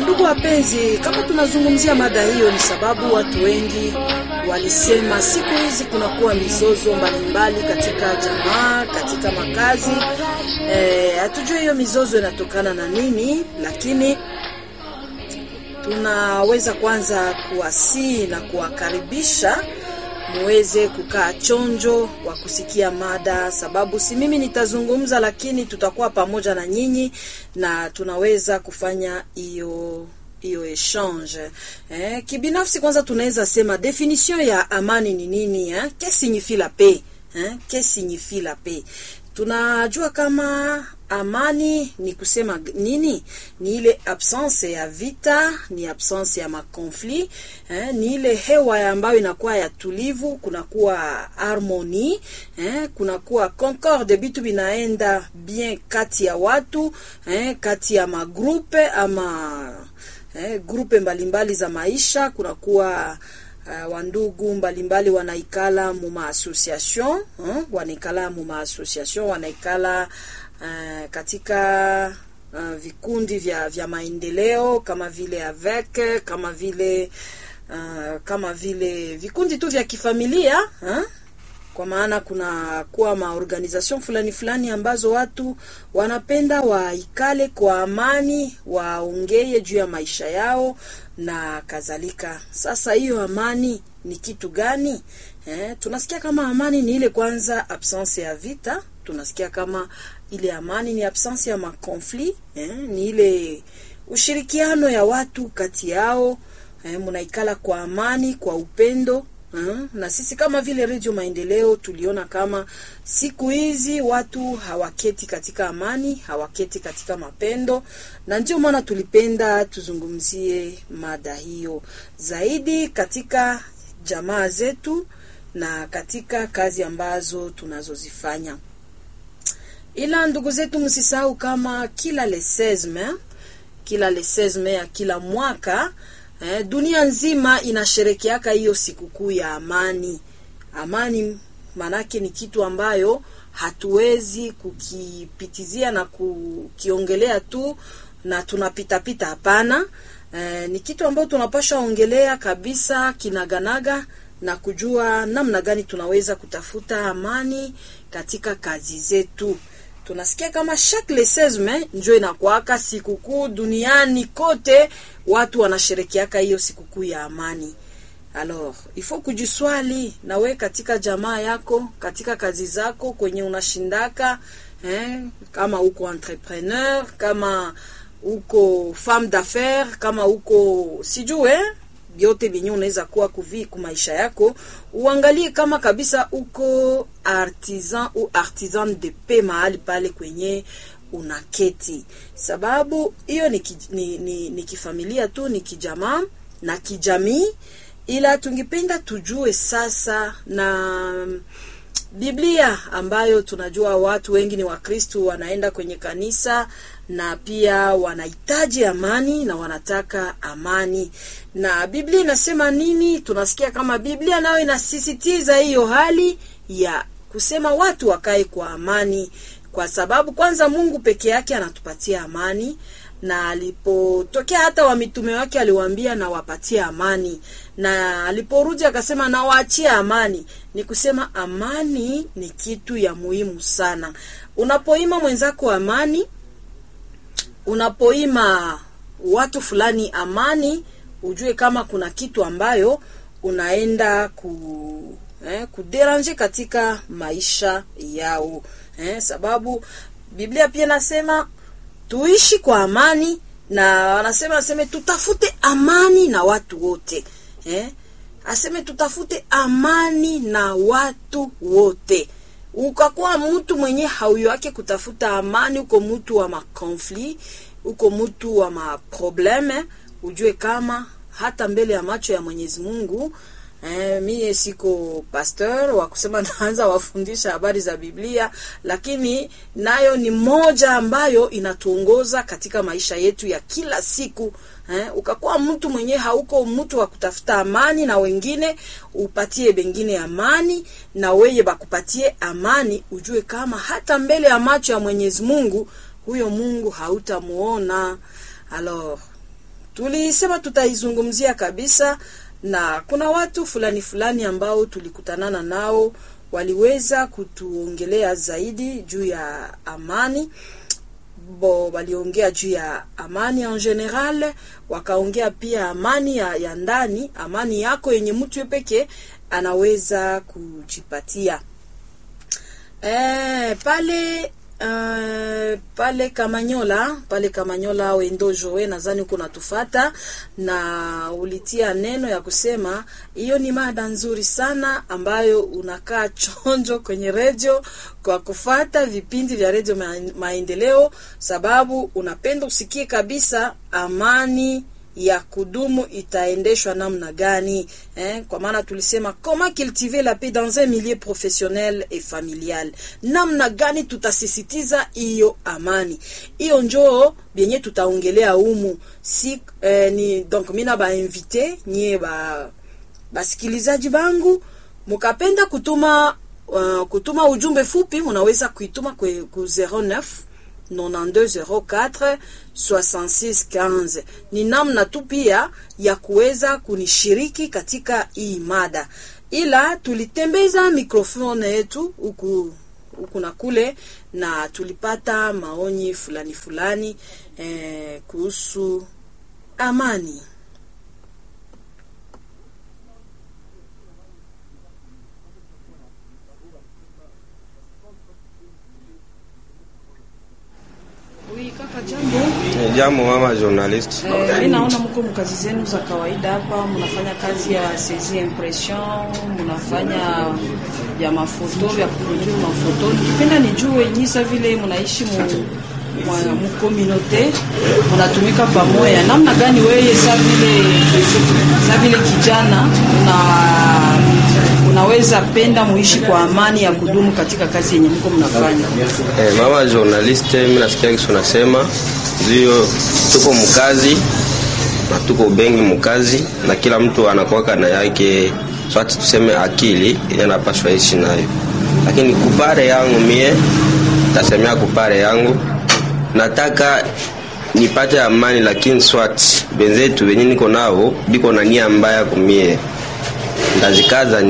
Ndugu wapenzi, kama tunazungumzia mada hiyo ni sababu watu wengi walisema siku hizi kunakuwa mizozo mbalimbali katika jamaa, katika makazi. Hatujui hiyo mizozo inatokana na nini, lakini tunaweza kwanza kuwasihi na kuwakaribisha muweze kukaa chonjo wa kusikia mada, sababu si mimi nitazungumza, lakini tutakuwa pamoja na nyinyi na tunaweza kufanya hiyo échange. Kibinafsi kwanza tunaweza sema definition ya amani ni nini? Qu'est-ce signifie la paix? Qu'est-ce signifie la paix? Tunajua kama amani ni kusema nini? Ni ile absence ya vita, ni absence ya makonflit, ni ile hewa ambayo inakuwa ya tulivu, kunakuwa harmonie, kunakuwa concorde, bitu binaenda bien kati ya watu, kati ya magrupe ama grupe mbalimbali za maisha, kunakuwa wandugu mbalimbali wanaikala mu association, wanaikala katika vikundi vya maendeleo kama vile avec, kama vile vikundi tu vya kifamilia, kwa maana kuna kuwa maorganization fulani ambazo watu wanapenda waikale kwa amani, waongee juu ya maisha yao na kadhalika. Sasa hiyo amani ni kitu gani? Tunasikia kama amani ni ile kwanza absence ya vita, tunasikia kama ile amani ni absence ya makonflit, ni ile ushirikiano ya watu kati yao, munaikala kwa amani, kwa upendo. Na sisi kama vile Radio Maendeleo tuliona kama siku hizi watu hawaketi katika amani, hawaketi katika mapendo, na ndio maana tulipenda tuzungumzie mada hiyo zaidi katika jamaa zetu na katika kazi ambazo tunazozifanya. Ila ndugu zetu, msisahau kama kila le 16 Mei ya kila mwaka dunia nzima inasherekeaka hiyo sikukuu ya amani. Amani manake ni kitu ambayo hatuwezi kukipitizia na kukiongelea tu na tunapita hapana. Ni kitu ambayo tunapaswa ongelea kabisa kinaganaga na kujua namna gani tunaweza kutafuta amani katika kazi zetu. Tunasikia kama chaque le 16 Mei ndio inakuwaka sikukuu duniani kote, watu wanasherekeaka hiyo sikukuu ya amani. Alors, il faut kujiswali na we katika jamaa yako, katika kazi zako kwenye unashindaka, kama uko entrepreneur, kama uko femme d'affaires, kama uko sijue yote binyi unaweza kuwa ku maisha yako, uangalie kama kabisa uko artisan ou artisan de paix mahali pale kwenye unaketi, sababu hiyo ni kifamilia tu, ni kijamaa na kijamii. Ila tungipenda tujue sasa na Biblia ambayo tunajua watu wengi ni Wakristo, wanaenda kwenye kanisa na pia wanahitaji amani na wanataka amani. Na Biblia inasema nini? Tunasikia kama Biblia nayo inasisitiza hiyo hali ya kusema watu wakae kwa amani, kwa sababu kwanza Mungu peke yake anatupatia amani, na alipotokea hata wa mitume wake aliwaambia na wapatie amani, na aliporudi akasema na waachia amani. Ni kusema amani ni kitu ya muhimu sana. Unapoima mwenzako amani, unapoima watu fulani amani, ujue kama kuna kitu ambayo unaenda kuderanger katika maisha yao. Sababu Biblia pia nasema tuishi kwa amani, na anasema tutafute amani na watu wote. Aseme tutafute amani na watu wote. Ukakuwa mtu mwenye hauyo yake kutafuta amani, uko mtu wa makonflit, uko mtu wa maprobleme, ujue kama hata mbele ya macho ya Mwenyezi Mungu, mie siko pastor wa kusema naanza wafundisha habari za Biblia, lakini nayo ni moja ambayo inatuongoza katika maisha yetu ya kila siku. Ukakuwa mtu mwenye hauko mtu wa kutafuta amani na wengine, upatie bengine amani na weye bakupatie amani, ujue kama hata mbele ya macho ya Mwenyezi Mungu, huyo Mungu hautamuona. Alors tulisema tutaizungumzia kabisa, na kuna watu fulani fulani ambao tulikutanana nao waliweza kutuongelea zaidi juu ya amani. Waliongea juu ya amani en general, wakaongea pia amani ya ndani, amani yako yenye mtu peke anaweza kujipatia. Pale Kamanyola wendo Joe, nadhani uko natufata na ulitia neno ya kusema hiyo ni mada nzuri sana ambayo unakaa chonjo kwenye radio kwa kufata vipindi vya Radio Maendeleo, sababu unapenda usikie kabisa amani ya kudumu itaendeshwa namna gani, kwa maana tulisema comment cultiver la paix dans un milieu professionnel et familial, namna gani tutasisitiza hiyo amani. Hiyo njoo bienye tutaongelea humu ni donc mina ba invité nye basikilizaji bangu, mukapenda kutuma ujumbe fupi, munaweza kuituma ku 09 9204 6615. Ni namna tu pia ya kuweza kunishiriki katika hii mada, ila tulitembeza mikrofoni yetu huku na kule, na tulipata maoni fulani kuhusu amani. Jambo mama journalist. Mimi naona mko mkazi zenu za kawaida hapa, mnafanya kazi ya saisie impression, mnafanya ya mafoto ya kuproduire mafoto. Nikipenda nijue nyisa vile mnaishi mu community, mnatumika pamoja namna gani? Wewe sa vile kijana unaweza penda muishi kwa amani ya kudumu katika kazi yenye mko mnafanya? Mama journalist, mimi nasikia kitu unasema ndio, tuko mkazi na tuko bengi mkazi, na kila mtu anakuwa na yake, swati tuseme akili yanapaswa ishi nayo. Lakini kupare yangu mie tasemea kupare yangu, nataka nipate amani, lakini swati benzetu wenye niko nao biko na nia mbaya kumie, ndazikaza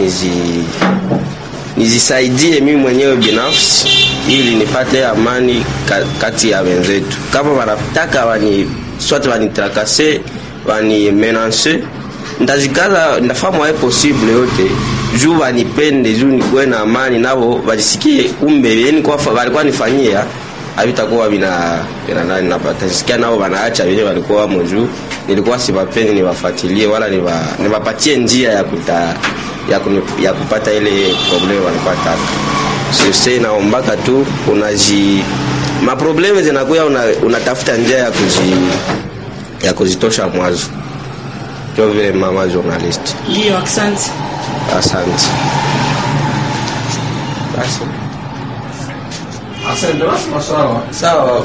nizisaidie mimi mwenyewe binafsi ili nipate amani kati ya wenzetu. Kama wanataka wanitrakase, menace, ndazikaza ndafamu wae possible yote juu wanipende, juu nikuwe na amani nao, wajisikie kumbe yeni kwa walikuwa nifanyia habitakuwa nani napata sikia nao wanaacha vile walikuwa moju, nilikuwa siwapendi niwafuatilie wala niwapatie njia ya kupata ile problem walikuwa taka. Sisi naombaka tu ma probleme zinakuya, unatafuta njia ya kuzitosha mwanzo. Ndio vile mama journalist. Ndio, asante. Basi. Asante, sawa. Sawa.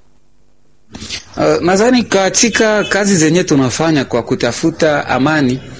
Nadhani katika kazi zenye tunafanya kwa kutafuta amani,